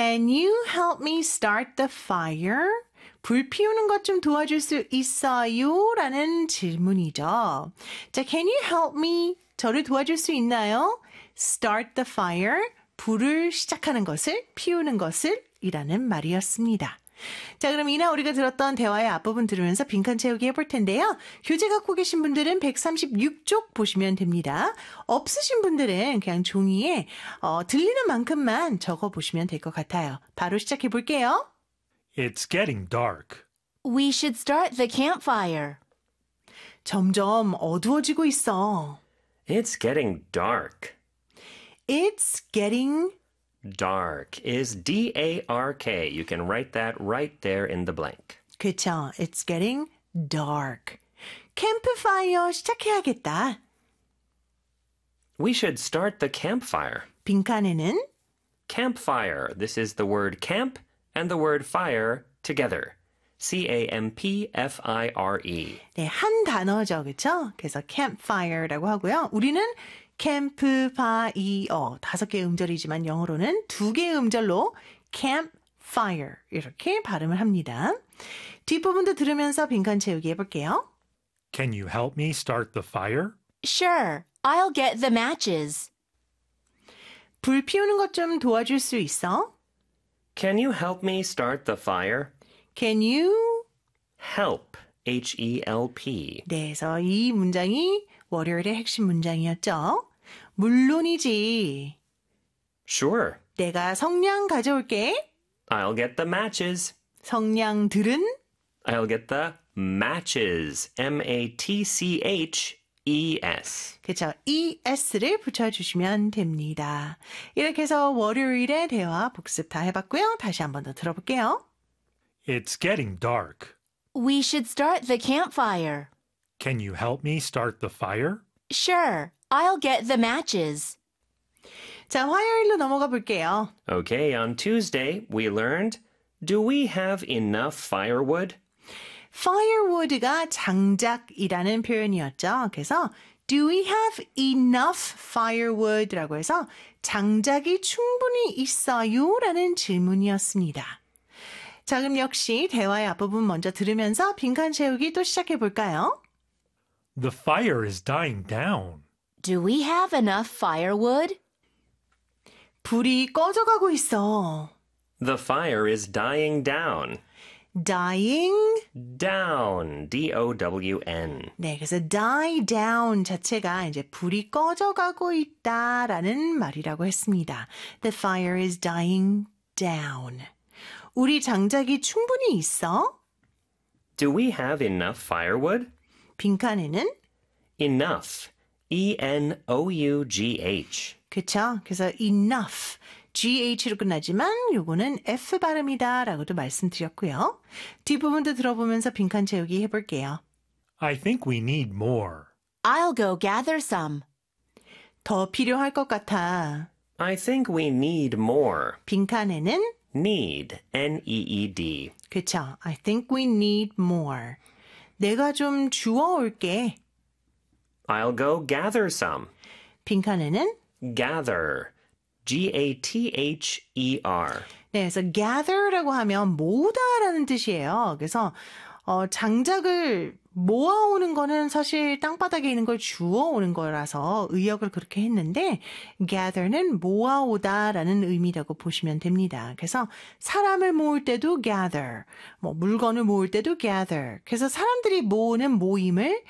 Can you help me start the fire? 불 피우는 것 좀 도와줄 수 있어요? 라는 질문이죠. 자, can you help me? 저를 도와줄 수 있나요? Start the fire. 불을 시작하는 것을, 피우는 것을 이라는 말이었습니다. 자, 그럼 이날 우리가 들었던 대화의 앞부분 들으면서 빈칸 채우기 해볼 텐데요. 교재 갖고 계신 분들은 136쪽 보시면 됩니다. 없으신 분들은 그냥 종이에 들리는 만큼만 적어보시면 될 것 같아요. 바로 시작해 볼게요. It's getting dark. We should start the campfire. 점점 어두워지고 있어. It's getting dark. It's getting Dark is D-A-R-K. You can write that right there in the blank. 그쵸. It's getting dark. 캠프파이어 시작해야겠다. We should start the campfire. 빈칸에는 Campfire. This is the word camp and the word fire together. C-A-M-P-F-I-R-E. 네, 한 단어죠. 그쵸? 그래서 campfire라고 하고요. 우리는 캠프파이어 5개의 음절이지만 영어로는 2개의 음절로 campfire 이렇게 발음을 합니다. 뒷부분도 들으면서 빈칸 채우기 해볼게요. Can you help me start the fire? Sure, I'll get the matches. 불 피우는 것 좀 도와줄 수 있어? Can you help me start the fire? Can you? Help. H-E-L-P. 네, 그래서 이 문장이 월요일의 핵심 문장이었죠. 물론이지. Sure. 내가 성냥 가져올게. I'll get the matches. 성냥들은 I'll get the matches. M-A-T-C-H-E-S. 그쵸. ES를 붙여주시면 됩니다. 이렇게 해서 월요일의 대화 복습 다 해봤고요. 다시 한 번 더 들어볼게요. It's getting dark. We should start the campfire. Can you help me start the fire? Sure, I'll get the matches. 자, 화요일로 넘어가 볼게요. Okay, on Tuesday, we learned, do we have enough firewood? firewood가 장작이라는 표현이었죠. 그래서 do we have enough firewood라고 해서 장작이 충분히 있어요? 라는 질문이었습니다. 자, 그럼 역시 대화의 앞부분 먼저 들으면서 빈칸 채우기 또 시작해 볼까요? The fire is dying down. Do we have enough firewood? 불이 꺼져가고 있어. The fire is dying down. dying. Down. D-O-W-N. 네, 그래서 die down 자체가 이제 불이 꺼져가고 있다라는 말이라고 했습니다. The fire is dying down. 우리 장작이 충분히 있어? Do we have enough firewood? 빈칸에는 Enough. E-N-O-U-G-H. 그쵸? 그래서 enough. GH로 끝나지만 요거는 F 발음이다 라고도 말씀드렸고요. 뒷부분도 들어보면서 빈칸 채우기 해볼게요. I think we need more. I'll go gather some. 더 필요할 것 같아. I think we need more. 빈칸에는 Need. N-E-E-D. 그쵸? I think we need more. 내가 좀 주워올게. I'll go gather some. 빈칸에는 Gather. G-A-T-H-E-R. 네, 그래서 gather라고 하면 모으다라는 뜻이에요. 그래서 장작을 모아오는 거는 사실 땅바닥에 있는 걸 주워오는 거라서 의역을 그렇게 했는데 gather는 모아오다라는 의미라고 보시면 됩니다. 그래서 사람을 모을 때도 gather, 뭐 물건을 모을 때도 gather. 그래서 사람들이 모으는 모임을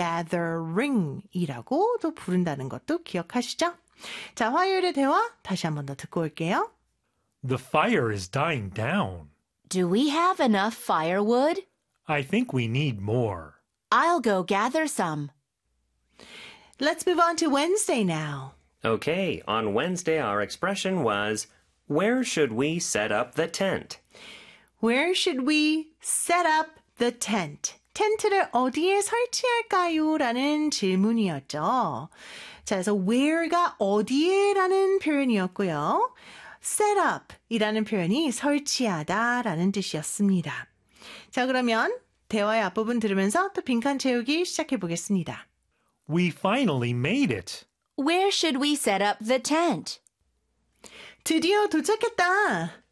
gathering이라고도 부른다는 것도 기억하시죠? 자, 화요일의 대화 다시 한 번 더 듣고 올게요. The fire is dying down. Do we have enough firewood? I think we need more. I'll go gather some. Let's move on to Wednesday now. Okay, on Wednesday our expression was, where should we set up the tent? Where should we set up the tent? 텐트를 어디에 설치할까요? 라는 질문이었죠. 자, 그래서 where가 어디에 라는 표현이었고요. set up 이라는 표현이 설치하다 라는 뜻이었습니다. 자, 그러면 대화의 앞부분 들으면서 또 빈칸 채우기 시작해 보겠습니다. We finally made it. Where should we set up the tent? 드디어 도착했다.